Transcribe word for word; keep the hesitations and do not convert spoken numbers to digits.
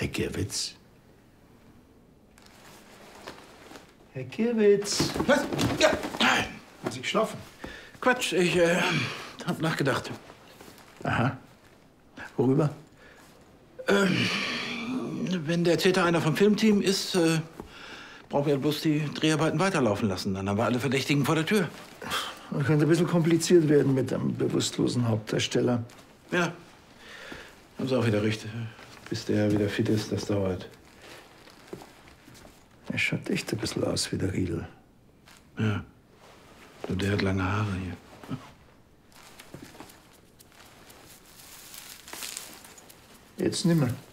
Herr Gierwitz? Herr Gierwitz? Was? Ja. Haben Sie geschlafen? Quatsch, ich äh, hab nachgedacht. Aha. Worüber? Ähm, wenn der Täter einer vom Filmteam ist, äh, brauchen wir bloß die Dreharbeiten weiterlaufen lassen. Dann haben wir alle Verdächtigen vor der Tür. Das könnte ein bisschen kompliziert werden mit einem bewusstlosen Hauptdarsteller. Ja, haben Sie auch wieder recht. Bis der wieder fit ist, das dauert. Er schaut echt ein bisschen aus wie der Riedel. Ja, nur der hat lange Haare hier. Jetzt nimmer.